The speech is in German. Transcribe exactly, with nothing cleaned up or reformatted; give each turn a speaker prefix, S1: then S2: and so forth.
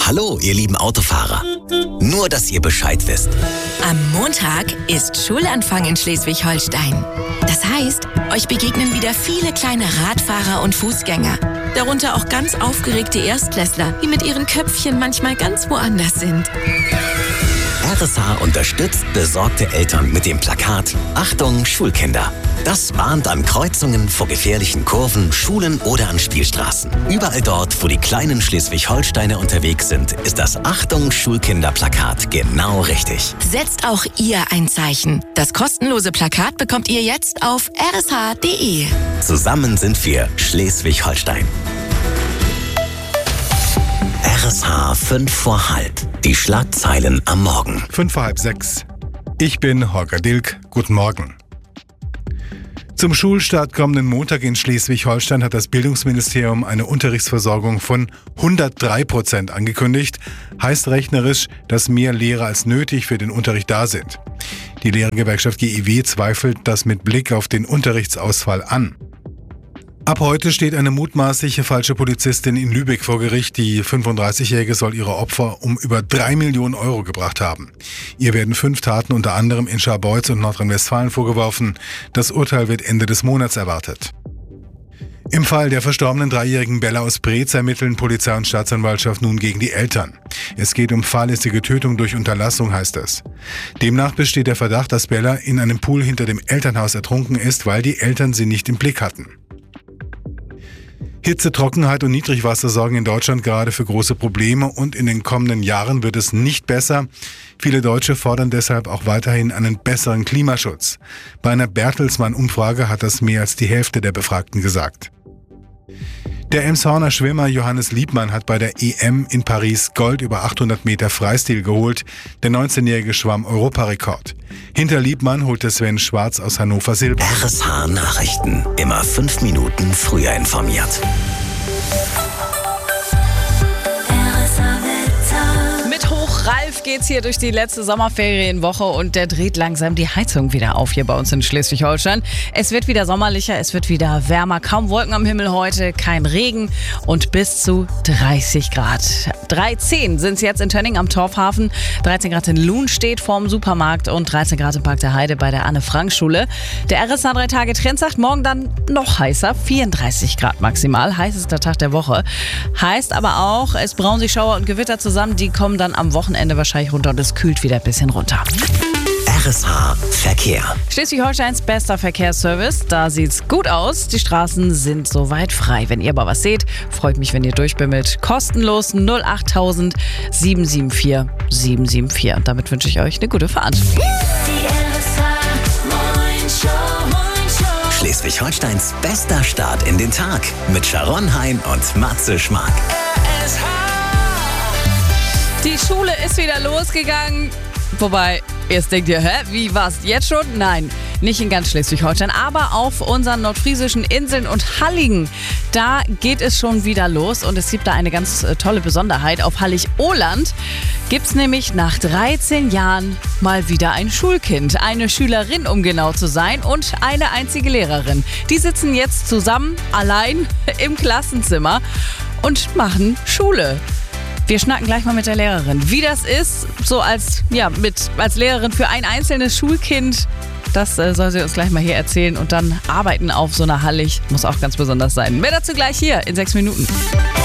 S1: Hallo, ihr lieben Autofahrer. Nur, dass ihr Bescheid wisst.
S2: Am Montag ist Schulanfang in Schleswig-Holstein. Das heißt, euch begegnen wieder viele kleine Radfahrer und Fußgänger. Darunter auch ganz aufgeregte Erstklässler, die mit ihren Köpfchen manchmal ganz woanders sind.
S1: R S H unterstützt besorgte Eltern mit dem Plakat Achtung, Schulkinder. Das warnt an Kreuzungen vor gefährlichen Kurven, Schulen oder an Spielstraßen. Überall dort, wo die kleinen Schleswig-Holsteiner unterwegs sind, ist das Achtung, Schulkinder-Plakat genau richtig.
S2: Setzt auch ihr ein Zeichen. Das kostenlose Plakat bekommt ihr jetzt auf r s h punkt d e.
S1: Zusammen sind wir Schleswig-Holstein. R S H fünf vor halb. Die Schlagzeilen am Morgen.
S3: Fünf vor halb sechs. Ich bin Holger Dilk. Guten Morgen. Zum Schulstart kommenden Montag in Schleswig-Holstein hat das Bildungsministerium eine Unterrichtsversorgung von hundertdrei Prozent angekündigt. Heißt rechnerisch, dass mehr Lehrer als nötig für den Unterricht da sind. Die Lehrergewerkschaft G I W zweifelt das mit Blick auf den Unterrichtsausfall an. Ab heute steht eine mutmaßliche falsche Polizistin in Lübeck vor Gericht. Die fünfunddreißigjährige soll ihre Opfer um über drei Millionen Euro gebracht haben. Ihr werden fünf Taten unter anderem in Scharbeutz und Nordrhein-Westfalen vorgeworfen. Das Urteil wird Ende des Monats erwartet. Im Fall der verstorbenen dreijährigen Bella aus Preetz ermitteln Polizei und Staatsanwaltschaft nun gegen die Eltern. Es geht um fahrlässige Tötung durch Unterlassung, heißt es. Demnach besteht der Verdacht, dass Bella in einem Pool hinter dem Elternhaus ertrunken ist, weil die Eltern sie nicht im Blick hatten. Hitze, Trockenheit und Niedrigwasser sorgen in Deutschland gerade für große Probleme und in den kommenden Jahren wird es nicht besser. Viele Deutsche fordern deshalb auch weiterhin einen besseren Klimaschutz. Bei einer Bertelsmann-Umfrage hat das mehr als die Hälfte der Befragten gesagt. Der Elmshorner Schwimmer Johannes Liebmann hat bei der E M in Paris Gold über achthundert Meter Freistil geholt. Der neunzehnjährige schwamm Europarekord. Hinter Liebmann holte Sven Schwarz aus Hannover Silber.
S1: R S H Nachrichten. Immer fünf Minuten früher informiert.
S4: Ralf geht's hier durch die letzte Sommerferienwoche und der dreht langsam die Heizung wieder auf hier bei uns in Schleswig-Holstein. Es wird wieder sommerlicher, es wird wieder wärmer, kaum Wolken am Himmel heute, kein Regen und bis zu dreißig Grad. dreizehn sind es jetzt in Tönning am Torfhafen, dreizehn Grad in Lunstedt vorm Supermarkt und dreizehn Grad im Park der Heide bei der Anne-Frank-Schule. Der R S H drei Tage Trend sagt, morgen dann noch heißer, vierunddreißig Grad maximal, heißester Tag der Woche. Heißt aber auch, es brauen sich Schauer und Gewitter zusammen, die kommen dann am Wochenende Ende wahrscheinlich runter und es kühlt wieder ein bisschen runter.
S1: R S H Verkehr.
S4: Schleswig-Holsteins bester Verkehrsservice. Da sieht's gut aus. Die Straßen sind soweit frei. Wenn ihr aber was seht, freut mich, wenn ihr durchbimmelt. Kostenlos null acht null null sieben sieben vier sieben sieben vier. Und damit wünsche ich euch eine gute Fahrt.
S1: Schleswig-Holsteins bester Start in den Tag mit Sharon Hein und Matze Schmark.
S4: Die Schule ist wieder losgegangen. Wobei, jetzt denkt ihr, hä, wie war's jetzt schon? Nein, nicht in ganz Schleswig-Holstein, aber auf unseren nordfriesischen Inseln und Halligen. Da geht es schon wieder los und es gibt da eine ganz tolle Besonderheit. Auf Hallig-Ohland gibt's nämlich nach dreizehn Jahren mal wieder ein Schulkind. Eine Schülerin, um genau zu sein, und eine einzige Lehrerin. Die sitzen jetzt zusammen, allein im Klassenzimmer und machen Schule. Wir schnacken gleich mal mit der Lehrerin. Wie das ist, so als, ja, mit, als Lehrerin für ein einzelnes Schulkind, das äh, soll sie uns gleich mal hier erzählen. Und dann arbeiten auf so einer Hallig muss auch ganz besonders sein. Mehr dazu gleich hier in sechs Minuten.